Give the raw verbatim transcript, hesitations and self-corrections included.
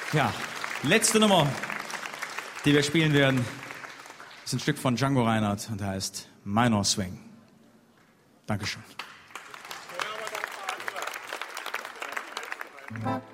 Ja, letzte Nummer, die wir spielen werden, ist ein Stück von Django Reinhardt und heißt Minor Swing. Dankeschön. Ja.